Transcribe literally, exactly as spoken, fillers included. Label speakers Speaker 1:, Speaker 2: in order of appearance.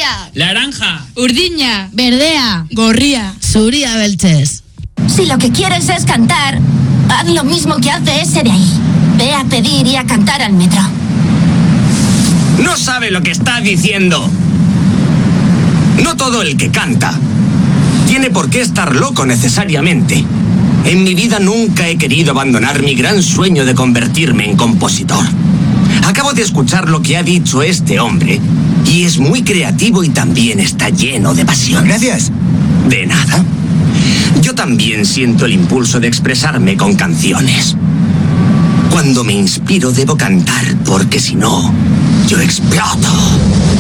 Speaker 1: Gorria.
Speaker 2: Laranja.
Speaker 1: Urdiña.
Speaker 3: Verdea.
Speaker 1: Gorría.
Speaker 3: Zuria beltzez.
Speaker 4: Si lo que quieres es cantar, haz lo mismo que hace ese de ahí. Ve a pedir y a cantar al metro.
Speaker 5: No sabe lo que está diciendo. No todo el que canta tiene por qué estar loco necesariamente. En mi vida nunca he querido abandonar mi gran sueño de convertirme en compositor. Acabo de escuchar lo que ha dicho este hombre y es muy creativo y también está lleno de pasión.
Speaker 6: Gracias.
Speaker 5: De nada. Yo también siento el impulso de expresarme con canciones. Cuando me inspiro debo cantar porque si no, yo exploto.